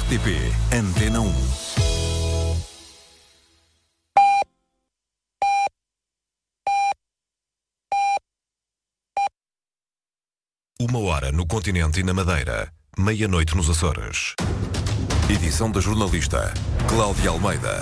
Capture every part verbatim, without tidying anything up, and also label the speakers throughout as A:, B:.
A: T P Antena um. Uma hora no continente e na Madeira, meia-noite nos Açores. Edição da jornalista Cláudia Almeida.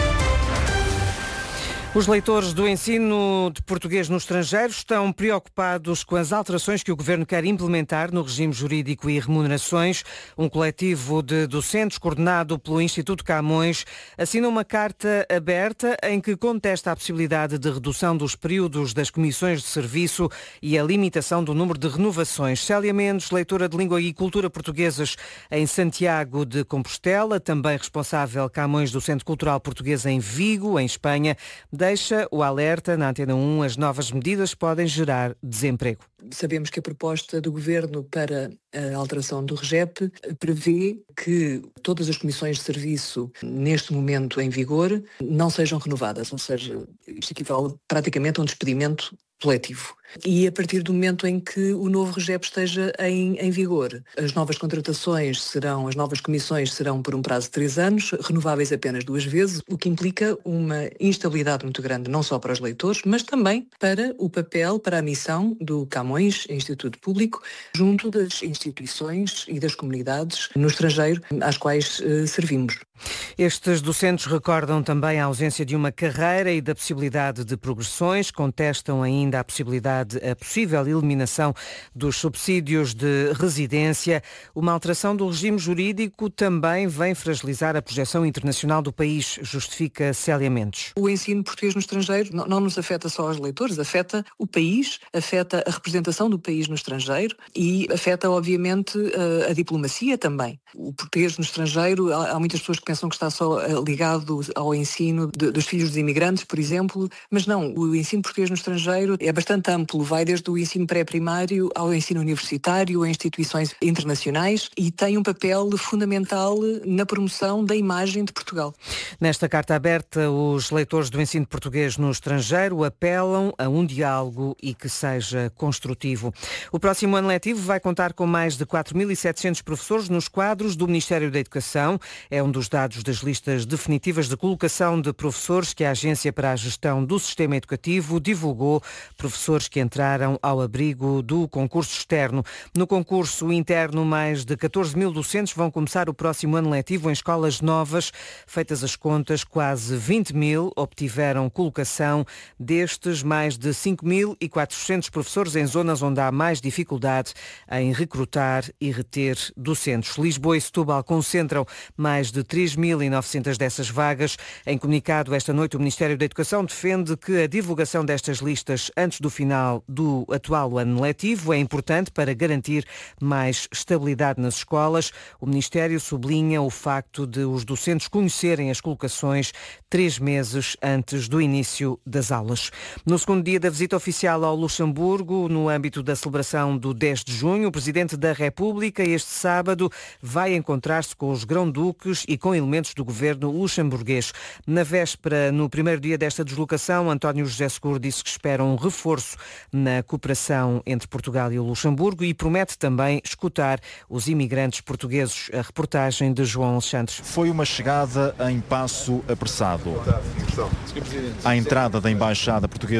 B: Os leitores do ensino de português no estrangeiro estão preocupados com as alterações que o Governo quer implementar no regime jurídico e remunerações. Um coletivo de docentes, coordenado pelo Instituto Camões, assina uma carta aberta em que contesta a possibilidade de redução dos períodos das comissões de serviço e a limitação do número de renovações. Célia Mendes, leitora de Língua e Cultura Portuguesas em Santiago de Compostela, também responsável Camões do Centro Cultural Português em Vigo, em Espanha, deixa o alerta na Antena um, as novas medidas podem gerar desemprego.
C: Sabemos que a proposta do Governo para a alteração do REGEP prevê que todas as comissões de serviço, neste momento em vigor, não sejam renovadas, ou seja, isto equivale praticamente a um despedimento coletivo. E a partir do momento em que o novo REGEP esteja em, em vigor, as novas contratações serão, as novas comissões serão por um prazo de três anos, renováveis apenas duas vezes, o que implica uma instabilidade muito grande, não só para os leitores, mas também para o papel, para a missão do Camões Instituto Público, junto das instituições e das comunidades no estrangeiro às quais eh, servimos.
B: Estes docentes recordam também a ausência de uma carreira e da possibilidade de progressões, contestam ainda a possibilidade, a possível eliminação dos subsídios de residência. Uma alteração do regime jurídico também vem fragilizar a projeção internacional do país, justifica Célia Mendes.
C: O ensino português no estrangeiro não, não nos afeta só aos leitores, afeta o país, afeta a representação do país no estrangeiro e afeta, obviamente, a, a diplomacia também. O português no estrangeiro, há, há muitas pessoas que pensam que está só ligado ao ensino de, dos filhos dos imigrantes, por exemplo, mas não, o ensino português no estrangeiro é bastante amplo, vai desde o ensino pré-primário ao ensino universitário, a instituições internacionais e tem um papel fundamental na promoção da imagem de Portugal.
B: Nesta carta aberta, os leitores do ensino português no estrangeiro apelam a um diálogo e que seja construtivo. O próximo ano letivo vai contar com mais de quatro mil e setecentos professores nos quadros do Ministério da Educação. É um dos dados das listas definitivas de colocação de professores que a Agência para a Gestão do Sistema Educativo divulgou, professores que entraram ao abrigo do concurso externo. No concurso interno, mais de catorze mil docentes vão começar o próximo ano letivo em escolas novas. Feitas as contas, quase vinte mil obtiveram colocação. Destes, mais de cinco mil e quatrocentos professores em zonas onde há mais dificuldade em recrutar e reter docentes. Lisboa e Setúbal concentram mais de três mil e novecentas dessas vagas. Em comunicado esta noite, o Ministério da Educação defende que a divulgação destas listas antes do final do atual ano letivo é importante para garantir mais estabilidade nas escolas. O Ministério sublinha o facto de os docentes conhecerem as colocações três meses antes do início das aulas. No segundo dia da visita oficial ao Luxemburgo, no âmbito da celebração do dez de junho, o Presidente da República, este sábado, vai encontrar-se com os grão-duques e com elementos do governo luxemburguês. Na véspera, no primeiro dia desta deslocação, António José Seguro disse que espera um reforço na cooperação entre Portugal e o Luxemburgo e promete também escutar os imigrantes portugueses. A reportagem de João Alexandre.
D: Foi uma chegada em passo apressado. À entrada da Embaixada Portuguesa